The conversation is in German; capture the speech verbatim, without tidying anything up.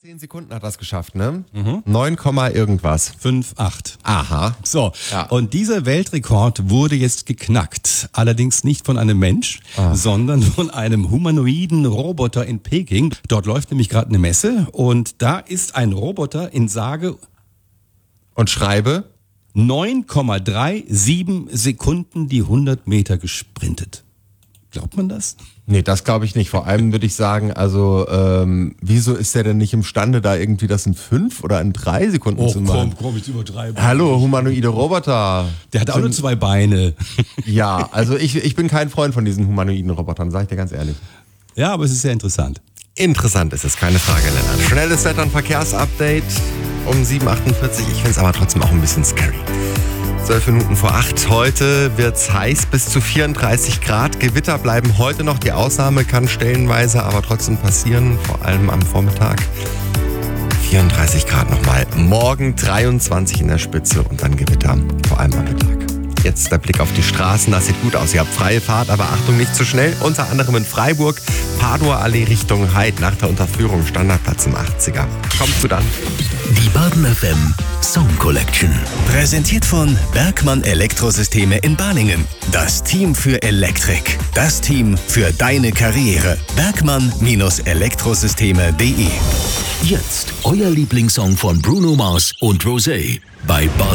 Zehn Sekunden hat das geschafft, ne? Mhm. neun, irgendwas. fünf acht. Aha. So, ja. Und dieser Weltrekord wurde jetzt geknackt. Allerdings nicht von einem Mensch, ah. sondern von einem humanoiden Roboter in Peking. Dort läuft nämlich gerade eine Messe und da ist ein Roboter in sage und schreibe neun Komma siebenunddreißig Sekunden die hundert Meter gesprintet. Glaubt man das? Nee, das glaube ich nicht. Vor allem würde ich sagen, also ähm, wieso ist der denn nicht imstande, da irgendwie das in fünf oder in drei Sekunden oh, zu machen? komm, komm, ich übertreibe. Hallo, humanoide Roboter. Der hat auch nur zwei Beine. Ja, also ich, ich bin kein Freund von diesen humanoiden Robotern, sage ich dir ganz ehrlich. Ja, aber es ist sehr interessant. Interessant ist es, keine Frage, Lennart. Schnelles Wetter- und Verkehrsupdate um sieben Uhr achtundvierzig. Ich finde es aber trotzdem auch ein bisschen scary. Zwölf Minuten vor acht. Heute wird's heiß, bis zu vierunddreißig Grad. Gewitter bleiben heute noch die Ausnahme, kann stellenweise aber trotzdem passieren, vor allem am Vormittag. vierunddreißig Grad nochmal. Morgen dreiundzwanzig in der Spitze und dann Gewitter, vor allem am Mittag. Jetzt der Blick auf die Straßen, das sieht gut aus. Ihr habt freie Fahrt, aber Achtung, nicht zu schnell. Unter anderem in Freiburg, Padua Allee Richtung Heid nach der Unterführung, Standardplatz im achtziger. Kommt gut an. Die Baden F M Song Collection. Präsentiert von Bergmann Elektrosysteme in Balingen. Das Team für Elektrik. Das Team für deine Karriere. Bergmann Elektrosysteme punkt de. Jetzt euer Lieblingssong von Bruno Mars und Rosé bei Baden